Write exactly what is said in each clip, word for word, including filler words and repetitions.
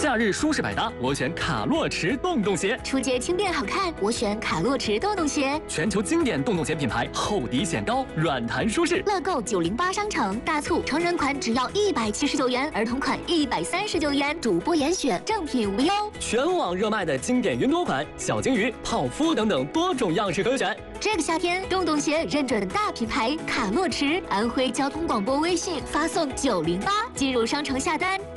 夏日舒适百搭，我选卡洛驰洞洞鞋； 出街轻便好看，我选卡洛驰洞洞鞋。 全球经典洞洞鞋品牌，厚底显高，软弹舒适。 乐购九零八商城大促，成人款只要一百七十九元，儿童款一百三十九元，主播严选，正品无忧。 全网热卖的经典云朵款、小金鱼、泡芙等等多种样式可选。 这个夏天，洞洞鞋认准大品牌卡洛驰，安徽交通广播微信发送九零八进入商城下单。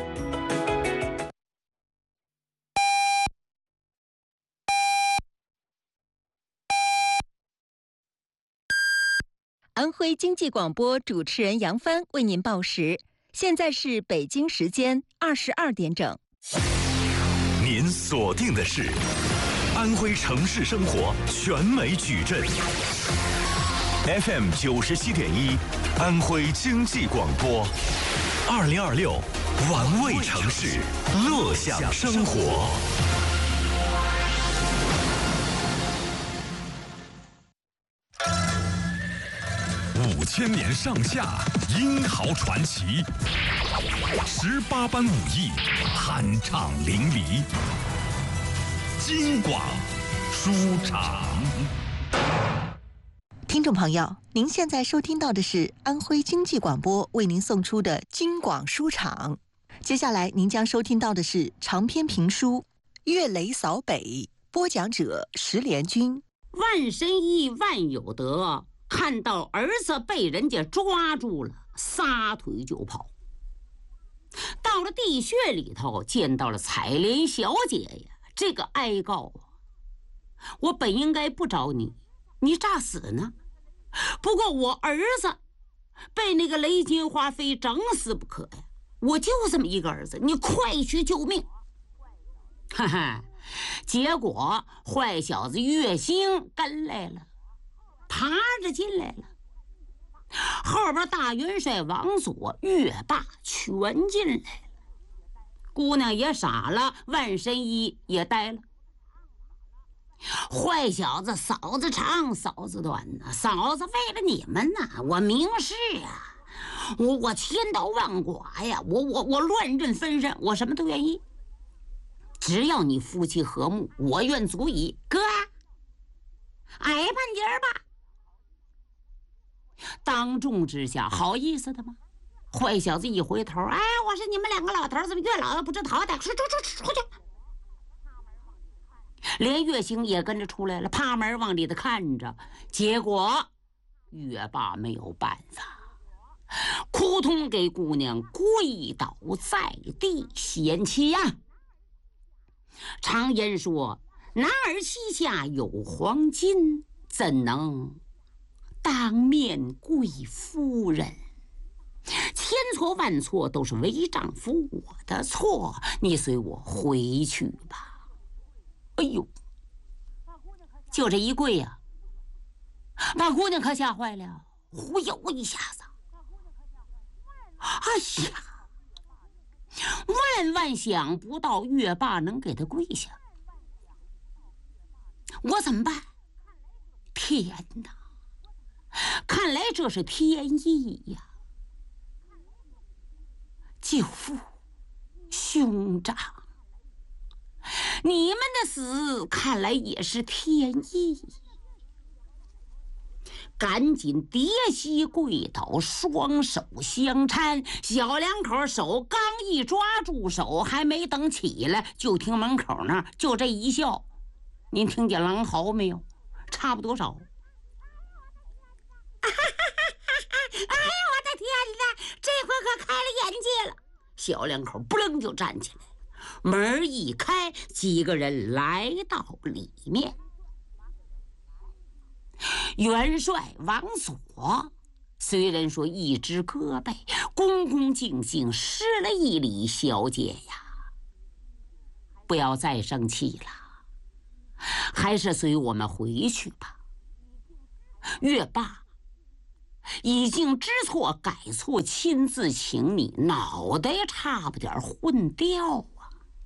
安徽经济广播主持人杨帆为您报时，现在是北京时间二十二点整。 您锁定的是安徽城市生活全美矩阵 F M 九十七点一，安徽经济广播，二零二六玩味城市，乐享生活。五千年上下，英豪传奇；十八般武艺，酣畅淋漓。京广书场。 听众朋友，您现在收听到的是安徽经济广播为您送出的京广书场。接下来您将收听到的是长篇评书《岳雷扫北》，播讲者石连军。 万神医万有德，看到儿子被人家抓住了，撒腿就跑。到了地穴里头，见到了采莲小姐呀，这个哀告啊，我本应该不找你，你诈死呢。不过我儿子被那个雷金花非整死不可呀，我就这么一个儿子，你快去救命。哈哈，结果坏小子岳兴跟来了，爬着进来了，后边大元帅王佐、岳霸全进来了。姑娘也傻了，万神医也呆了。坏小子，嫂子长嫂子短呐，嫂子为了你们呐，我明示啊，我我千刀万剐呀，我我我乱刃分身，我什么都愿意，只要你夫妻和睦，我愿足矣。哥，挨半截吧。当众之下，好意思的吗？坏小子一回头，哎，我说你们两个老头怎么越老越不知好歹，出出出出去。连岳兴也跟着出来了，趴门往里头看着，结果岳爸没有办法，扑通给姑娘跪倒在地，贤妻呀、啊！常言说，男儿膝下有黄金，怎能当面跪夫人？千错万错都是为丈夫我的错，你随我回去吧。哎呦，就这一跪呀、啊，把姑娘可吓坏了，忽悠一下子。哎呀，万万想不到岳爸能给他跪下，我怎么办？天哪，看来这是天意呀！舅父、兄长，你们的死看来也是天意。赶紧跌膝跪倒，双手相搀，小两口手刚一抓住手，还没等起来，就听门口那儿就这一笑，您听见狼嚎没有？差不多少。哎呀，我的天哪，这回可开了眼界了。小两口不楞就站起来，门一开，几个人来到里面。元帅王佐虽然说一只胳膊，恭恭敬敬施了一礼，小姐呀，不要再生气了，还是随我们回去吧。岳爸已经知错改错，亲自请你，脑袋差不点混掉啊！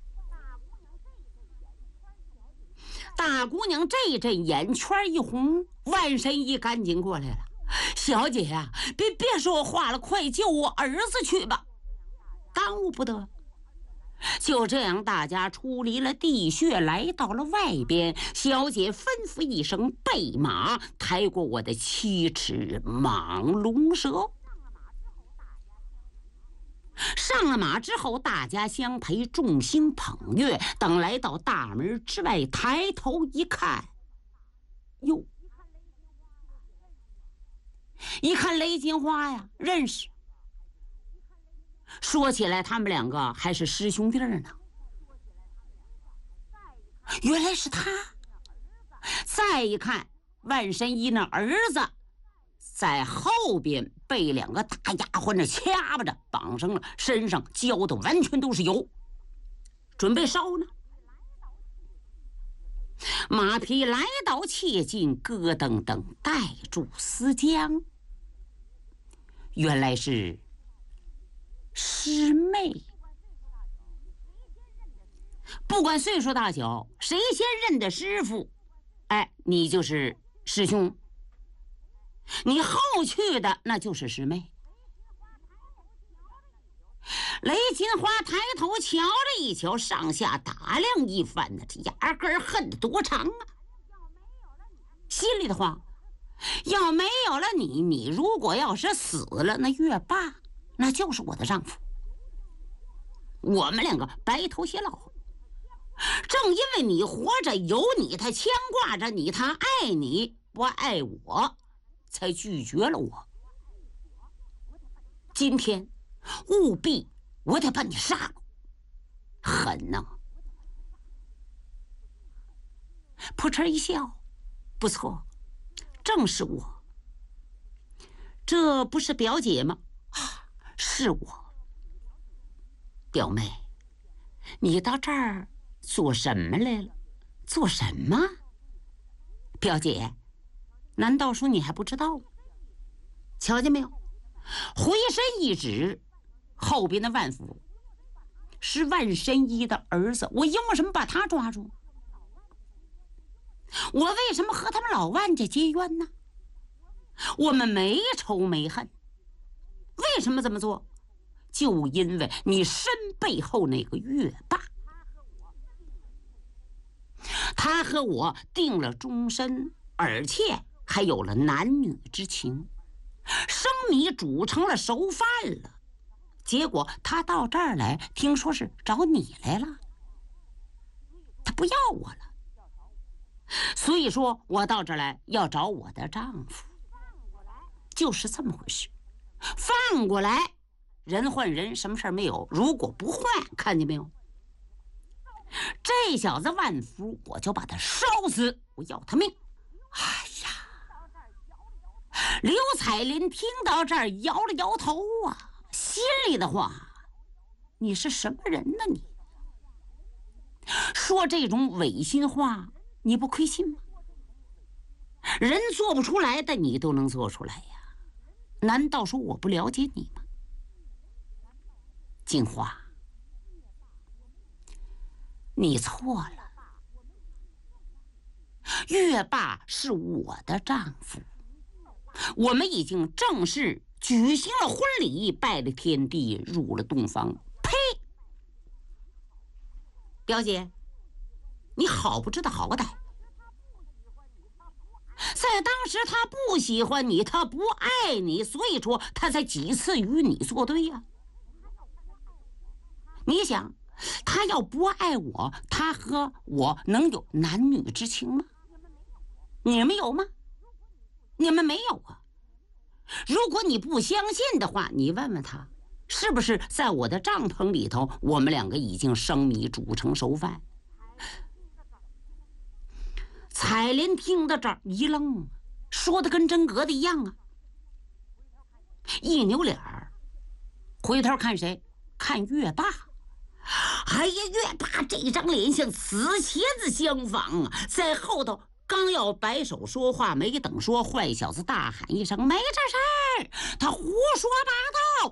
大姑娘这阵眼圈一红，万神医赶紧过来了。小姐呀、啊，别别说话了，快救我儿子去吧，耽误不得。 就这样，大家出离了地穴，来到了外边。小姐吩咐一声，备马，抬过我的七尺蟒龙蛇。上了马之后，大家相陪，众星捧月。等来到大门之外，抬头一看，哟，一看雷金花呀，认识。说起来，他们两个还是师兄弟呢。原来是他。再一看，万神医那儿子在后边被两个大丫鬟那掐巴着绑上了，身上浇的完全都是油，准备烧呢。马匹来到切近，咯噔噔带住丝浆。原来是师妹。不管岁数大小，谁先认的师傅，哎，你就是师兄；你后去的，那就是师妹。雷金花抬头瞧了一瞧，上下打量一番呢，这牙根恨得多长啊！心里的话，要没有了你，你如果要是死了，那月爸那就是我的丈夫。我们两个白头偕老。正因为你活着，有你，他牵挂着你，他爱你，不爱我，才拒绝了我。今天务必我得把你杀了，狠呐！扑哧一笑，不错，正是我。这不是表姐吗？啊，是我。表妹，你到这儿做什么来了？做什么？表姐，难道说你还不知道？瞧见没有？回身一指，后边的万福是万神医的儿子，我因为什么把他抓住？我为什么和他们老万家结冤呢？我们没仇没恨，为什么这么做？就因为你身背后那个月爸，他和我定了终身，而且还有了男女之情，生米煮成了熟饭了。结果他到这儿来，听说是找你来了，他不要我了。所以说我到这儿来要找我的丈夫，就是这么回事。放过来，人换人，什么事儿没有。如果不换，看见没有？这小子万福，我就把他烧死，我要他命！哎呀，刘彩林听到这儿摇了摇头啊，心里的话：你是什么人呢？你说这种违心话，你不亏心吗？人做不出来的，你都能做出来呀。难道说我不了解你吗？金花，你错了。月爸是我的丈夫，我们已经正式举行了婚礼，拜了天地，入了洞房。呸！表姐，你好不知道好歹。在当时他不喜欢你，他不爱你，所以说他才几次与你作对呀、啊。你想，他要不爱我，他和我能有男女之情吗？你们有吗？你们没有啊。如果你不相信的话，你问问他，是不是在我的帐篷里头，我们两个已经生米煮成熟饭？彩莲听到这儿一愣，说的跟真格的一样啊。一扭脸儿，回头看谁？看月爸。哎呀，月爸这张脸像瓷茄子相仿啊，在后头刚要摆手说话，没等说，坏小子大喊一声：“没这事儿！”他胡说八道，